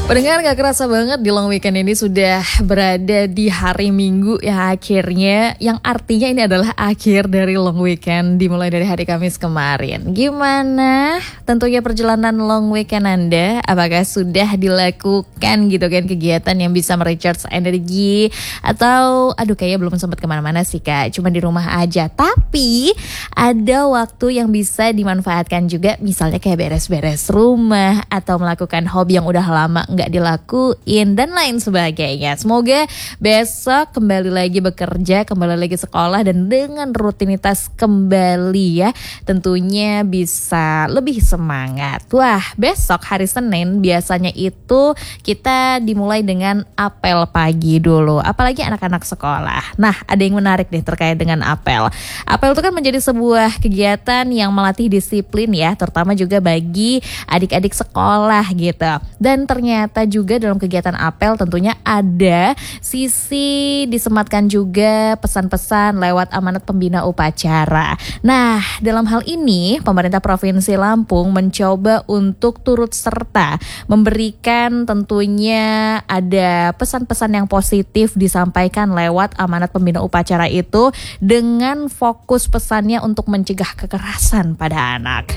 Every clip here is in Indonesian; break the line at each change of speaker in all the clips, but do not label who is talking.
Pendengar, gak kerasa banget di long weekend ini sudah berada di hari Minggu ya akhirnya, yang artinya ini adalah akhir dari long weekend dimulai dari hari Kamis kemarin. Gimana? Tentunya perjalanan long weekend Anda, apakah sudah dilakukan gitu kan kegiatan yang bisa merecharge energi? Atau kayaknya belum sempat kemana-mana sih Kak, cuma di rumah aja. Tapi ada waktu yang bisa dimanfaatkan juga, misalnya kayak beres-beres rumah atau melakukan hobi yang udah lama nggak dilakuin dan lain sebagainya. Semoga besok kembali lagi bekerja, kembali lagi sekolah dan dengan rutinitas kembali ya, tentunya bisa lebih semangat. Wah, besok hari Senin biasanya itu kita dimulai dengan apel pagi dulu, apalagi anak-anak sekolah. Nah, ada yang menarik nih terkait dengan apel. Apel itu kan menjadi sebuah kegiatan yang melatih disiplin ya, terutama juga bagi adik-adik sekolah gitu. Dan ternyata juga dalam kegiatan apel tentunya ada sisi disematkan juga pesan-pesan lewat amanat pembina upacara. Nah, dalam hal ini pemerintah Provinsi Lampung mencoba untuk turut serta memberikan tentunya ada pesan-pesan yang positif disampaikan lewat amanat pembina upacara itu dengan fokus pesannya untuk mencegah kekerasan pada anak.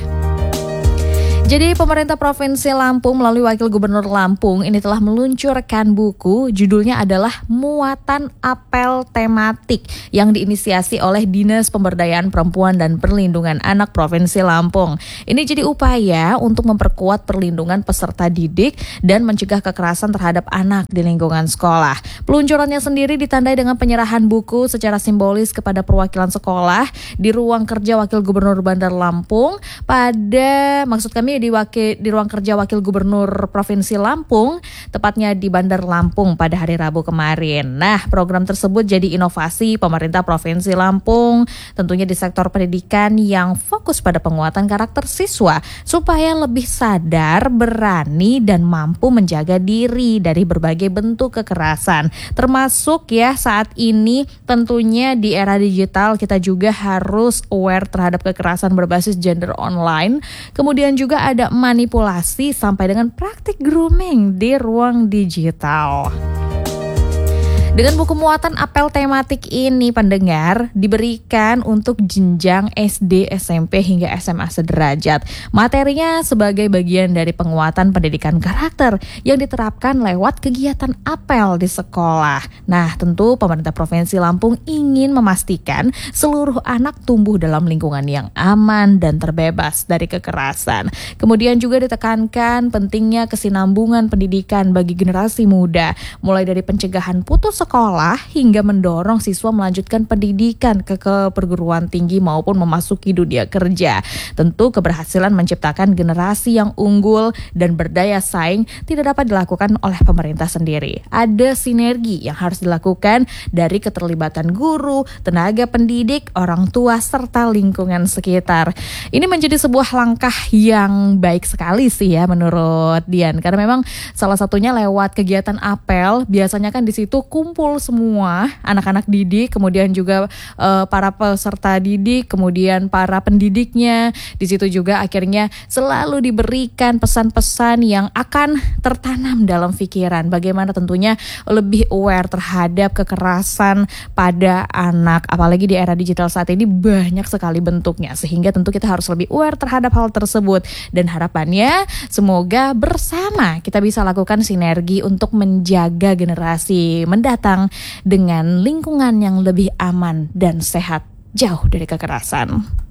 Jadi pemerintah Provinsi Lampung melalui Wakil Gubernur Lampung ini telah meluncurkan buku, judulnya adalah Muatan Apel Tematik yang diinisiasi oleh Dinas Pemberdayaan Perempuan dan Perlindungan Anak Provinsi Lampung. Ini jadi upaya untuk memperkuat perlindungan peserta didik dan mencegah kekerasan terhadap anak di lingkungan sekolah. Peluncurannya sendiri ditandai dengan penyerahan buku secara simbolis kepada perwakilan sekolah di ruang kerja Wakil Gubernur Bandar Lampung pada, maksud kami di ruang kerja Wakil Gubernur Provinsi Lampung, tepatnya di Bandar Lampung pada hari Rabu kemarin. Nah, program tersebut jadi inovasi pemerintah Provinsi Lampung, tentunya di sektor pendidikan yang fokus pada penguatan karakter siswa supaya lebih sadar, berani, dan mampu menjaga diri dari berbagai bentuk kekerasan. Termasuk ya saat ini tentunya di era digital kita juga harus aware terhadap kekerasan berbasis gender online. Kemudian juga ada manipulasi sampai dengan praktik grooming di ruang digital. Dengan buku muatan apel tematik ini, pendengar, diberikan untuk jenjang SD, SMP, hingga SMA sederajat. Materinya sebagai bagian dari penguatan pendidikan karakter yang diterapkan lewat kegiatan apel di sekolah. Nah, tentu pemerintah Provinsi Lampung ingin memastikan seluruh anak tumbuh dalam lingkungan yang aman dan terbebas dari kekerasan. Kemudian juga ditekankan pentingnya kesinambungan pendidikan bagi generasi muda, mulai dari pencegahan putus sekolah hingga mendorong siswa melanjutkan pendidikan ke perguruan tinggi maupun memasuki dunia kerja. Tentu keberhasilan menciptakan generasi yang unggul dan berdaya saing tidak dapat dilakukan oleh pemerintah sendiri. Ada sinergi yang harus dilakukan dari keterlibatan guru, tenaga pendidik, orang tua, serta lingkungan sekitar. Ini menjadi sebuah langkah yang baik sekali sih ya menurut Dian, karena memang salah satunya lewat kegiatan apel, biasanya kan di situ kumpul semua anak-anak didik, kemudian juga para peserta didik, kemudian para pendidiknya. Di situ juga akhirnya selalu diberikan pesan-pesan yang akan tertanam dalam pikiran. Bagaimana tentunya lebih aware terhadap kekerasan pada anak. Apalagi di era digital saat ini banyak sekali bentuknya. Sehingga tentu kita harus lebih aware terhadap hal tersebut. Dan harapannya semoga bersama kita bisa lakukan sinergi untuk menjaga generasi mendatang dengan lingkungan yang lebih aman dan sehat, jauh dari kekerasan.